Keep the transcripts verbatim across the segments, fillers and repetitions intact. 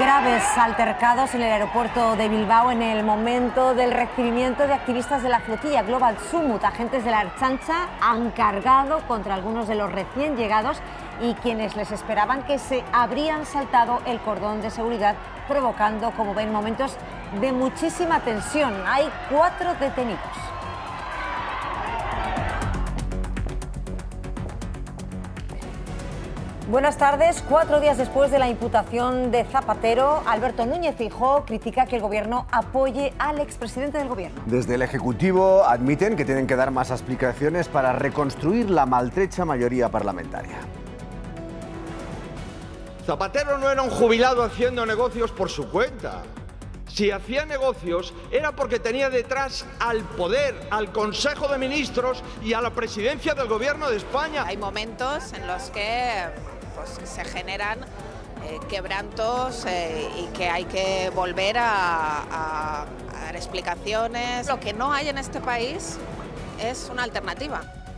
Graves altercados en el aeropuerto de Bilbao en el momento del recibimiento de activistas de la flotilla Global Summit. Agentes de la Ertzaintza han cargado contra algunos de los recién llegados y quienes les esperaban que se habrían saltado el cordón de seguridad, provocando, como ven, momentos de muchísima tensión. Hay cuatro detenidos. Buenas tardes. Cuatro días después de la imputación de Zapatero, Alberto Núñez Feijóo critica que el Gobierno apoye al expresidente del Gobierno. Desde el Ejecutivo admiten que tienen que dar más explicaciones para reconstruir la maltrecha mayoría parlamentaria. Zapatero no era un jubilado haciendo negocios por su cuenta. Si hacía negocios era porque tenía detrás al poder, al Consejo de Ministros y a la presidencia del Gobierno de España. Hay momentos en los que pues, se generan eh, quebrantos eh, y que hay que volver a, a, a dar explicaciones. Lo que no hay en este país es una alternativa.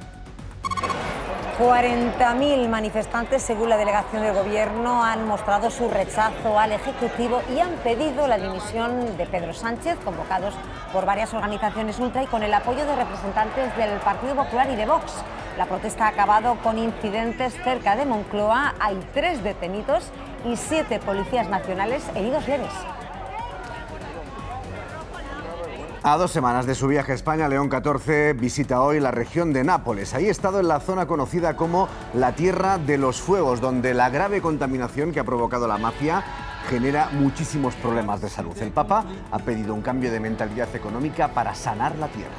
cuarenta mil manifestantes, según la delegación del Gobierno, han mostrado su rechazo al Ejecutivo y han pedido la dimisión de Pedro Sánchez, convocados por varias organizaciones ultra y con el apoyo de representantes del Partido Popular y de Vox. La protesta ha acabado con incidentes cerca de Moncloa. Hay tres detenidos y siete policías nacionales heridos leves. A dos semanas de su viaje a España, León catorce visita hoy la región de Nápoles. Ahí ha estado en la zona conocida como la Tierra de los Fuegos, donde la grave contaminación que ha provocado la mafia genera muchísimos problemas de salud. El Papa ha pedido un cambio de mentalidad económica para sanar la tierra.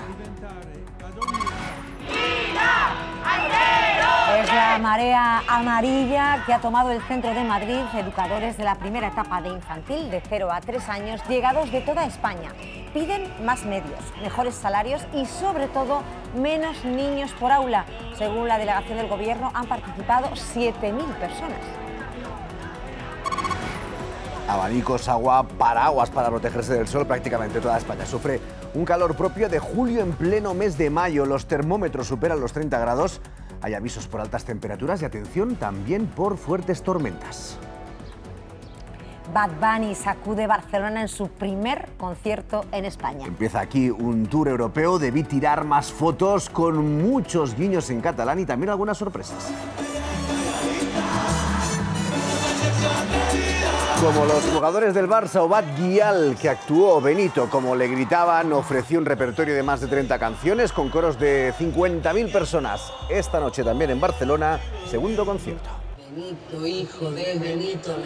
Es la marea amarilla que ha tomado el centro de Madrid. Educadores de la primera etapa de infantil, de cero a tres años, llegados de toda España, piden más medios, mejores salarios y, sobre todo, menos niños por aula. Según la delegación del Gobierno, han participado siete mil personas. Abanicos, agua, paraguas para protegerse del sol. Prácticamente toda España sufre un calor propio de julio en pleno mes de mayo. Los termómetros superan los treinta grados. Hay avisos por altas temperaturas y, atención, también por fuertes tormentas. Bad Bunny sacude Barcelona en su primer concierto en España. Empieza aquí un tour europeo. Debí tirar más fotos, con muchos guiños en catalán y también algunas sorpresas. Como los jugadores del Barça o Bad Gyal, que actuó Benito, como le gritaban, ofreció un repertorio de más de treinta canciones con coros de cincuenta mil personas. Esta noche también en Barcelona, segundo concierto. Benito, hijo de Benito,